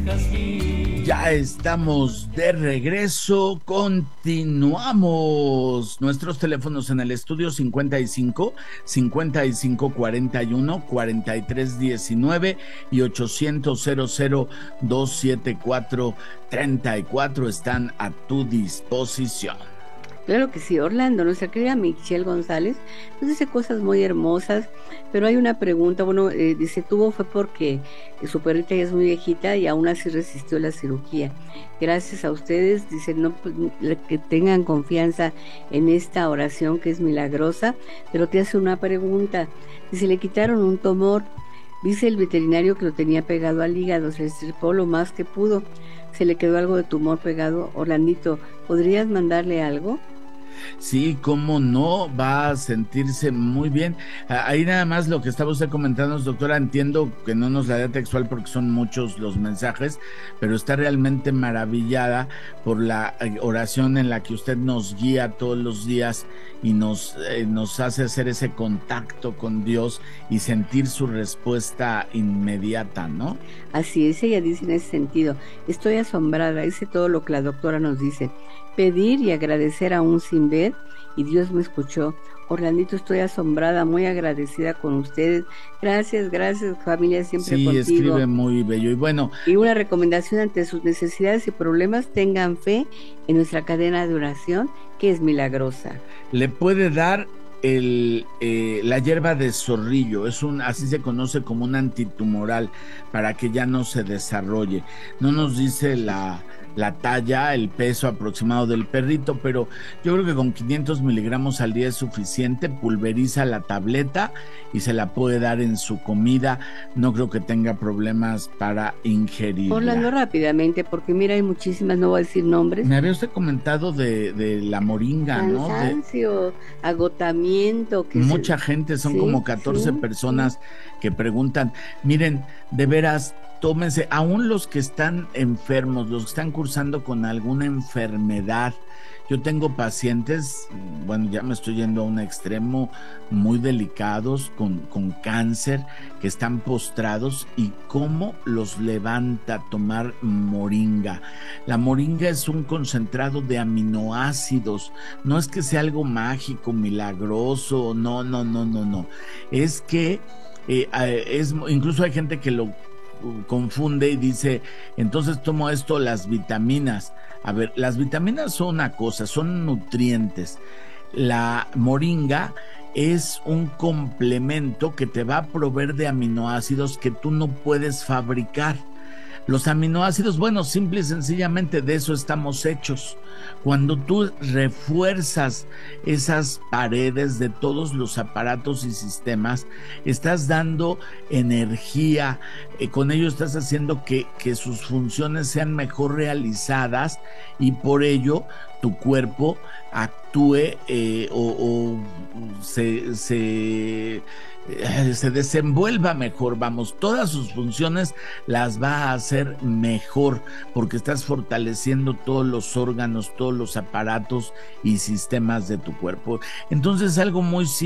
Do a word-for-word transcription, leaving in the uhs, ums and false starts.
Ya estamos de regreso, continuamos. Nuestros teléfonos en el estudio cincuenta y cinco, cincuenta y cinco cuarenta y uno, cuarenta y tres diecinueve y ochocientos cero cero dos siete cuatro treinta y cuatro están a tu disposición. Claro que sí, Orlando, nuestra querida Michelle González, nos dice cosas muy hermosas, pero hay una pregunta, bueno, eh, dice, tuvo fue porque su perrita ya es muy viejita y aún así resistió la cirugía. Gracias a ustedes, dice, no, pues, que tengan confianza en esta oración que es milagrosa, pero te hace una pregunta, dice, le quitaron un tumor, dice el veterinario que lo tenía pegado al hígado, se le estirpó lo más que pudo, se le quedó algo de tumor pegado. Orlandito, ¿podrías mandarle algo? Sí, cómo no, va a sentirse muy bien. Ahí nada más lo que estaba usted comentando, doctora, entiendo que no nos la dé textual porque son muchos los mensajes, pero está realmente maravillada por la oración en la que usted nos guía todos los días y nos, eh, nos hace hacer ese contacto con Dios y sentir su respuesta inmediata, ¿no? Así es, ella dice en ese sentido, estoy asombrada, dice todo lo que la doctora nos dice, pedir y agradecer aún sin ver, y Dios me escuchó. Orlandito, estoy asombrada, muy agradecida con ustedes. Gracias, gracias, familia, siempre sí, contigo. Sí, escribe muy bello. Y bueno. Y una recomendación ante sus necesidades y problemas, tengan fe en nuestra cadena de oración, que es milagrosa. Le puede dar el, eh, la hierba de zorrillo, es un, así se conoce como un antitumoral, para que ya no se desarrolle. No nos dice la... la talla, el peso aproximado del perrito, pero yo creo que con quinientos miligramos al día es suficiente. Pulveriza la tableta y se la puede dar en su comida, no creo que tenga problemas para ingerirla. Orlando, rápidamente, porque mira, hay muchísimas, no voy a decir nombres. Me había usted comentado de, de la moringa, ¿no? Cansancio, de... agotamiento. Que Mucha se... gente, son sí, como catorce sí, personas sí. que preguntan, miren, de veras, tómense, aún los que están enfermos, los que están cursando con alguna enfermedad. Yo tengo pacientes, bueno, ya me estoy yendo a un extremo, muy delicados, con, con cáncer, que están postrados, y cómo los levanta tomar moringa. La moringa es un concentrado de aminoácidos, no es que sea algo mágico, milagroso, no, no, no, no, no. Es que eh, es, incluso hay gente que lo confunde y dice, entonces tomo esto, las vitaminas. A ver, las vitaminas son una cosa, son nutrientes. La moringa es un complemento que te va a proveer de aminoácidos que tú no puedes fabricar. Los aminoácidos, bueno, simple y sencillamente de eso estamos hechos. Cuando tú refuerzas esas paredes de todos los aparatos y sistemas, estás dando energía, eh, con ello estás haciendo que, que sus funciones sean mejor realizadas, y por ello tu cuerpo actúe eh, o, o se... se se desenvuelva mejor, vamos, todas sus funciones las va a hacer mejor, porque estás fortaleciendo todos los órganos, todos los aparatos y sistemas de tu cuerpo. Entonces, algo muy simple.